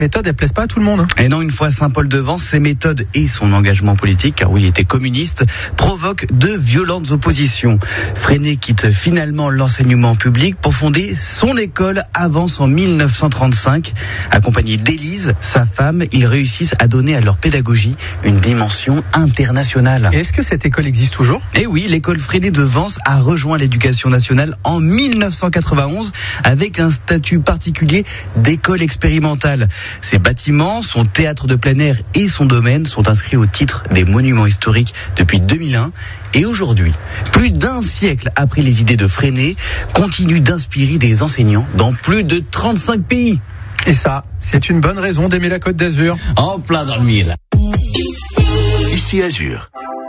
méthodes, elles plaisent pas à tout le monde. Et non, une fois à Saint-Paul-de-Vence, ses méthodes et son engagement politique, car oui, il était communiste, provoquent de violentes oppositions. Freinet quitte finalement l'enseignement public pour fonder son école Avance en 1935. Accompagné d'Élise, sa femme, ils réussissent à donner à leur pédagogie une dimension internationale. Et est-ce que cette école existe toujours ? Et oui, l'école Freinet de Vence a rejoint l'éducation nationale en 1991 avec un statut particulier d'école expérimentale. Ses bâtiments, son théâtre de plein air et son domaine sont inscrits au titre des monuments historiques depuis 2001. Et aujourd'hui, plus d'un siècle après les idées de Freinet, continue d'inspirer des enseignants dans plus de 35 pays. Et ça, c'est une bonne raison d'aimer la Côte d'Azur. En plein dans le mille. Ici Azur.